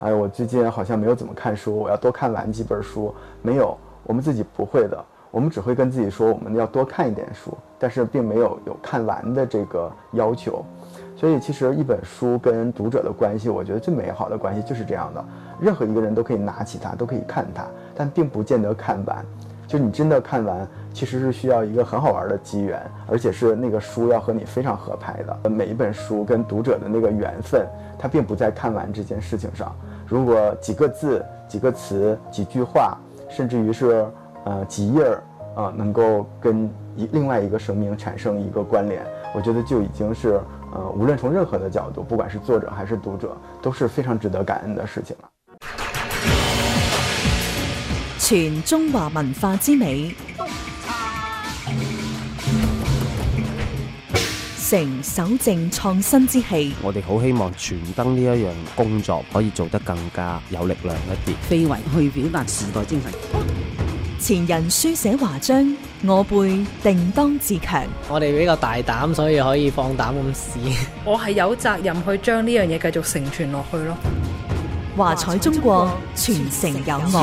哎，我最近好像没有怎么看书，我要多看完几本书。没有，我们自己不会的，我们只会跟自己说我们要多看一点书，但是并没有看完的这个要求。所以其实一本书跟读者的关系，我觉得最美好的关系就是这样的，任何一个人都可以拿起它，都可以看它，但并不见得看完。就你真的看完，其实是需要一个很好玩的机缘，而且是那个书要和你非常合拍的。每一本书跟读者的那个缘分，它并不在看完这件事情上。如果几个字、几个词、几句话，甚至于是几页能够跟另外一个生命产生一个关联，我覺得就已經是無論從任何的角度，不管是作者還是讀者，都是非常值得感恩的事情了。 傳中華文化之美，成守正創新之氣。 我哋好希望傳燈呢一樣工作可以做得更加有力量一啲， 非遺去表達時代精神。 前人書寫華章，我輩定當自強。 我哋比較大膽，所以可以放膽咁試。 我係有責任去將呢樣嘢繼續承傳落去咯。 華彩中國，傳承有我。